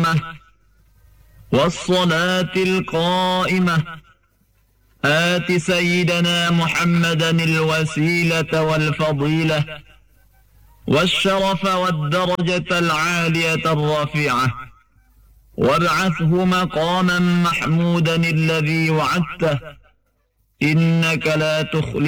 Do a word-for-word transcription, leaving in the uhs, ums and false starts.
القيومة والصلاة القائمة آت سيدنا محمدا الوسيلة والفضيلة والشرف والدرجة العالية الرفيعة وابعثه مقاما محمودا الذي وعدته إنك لا تخلف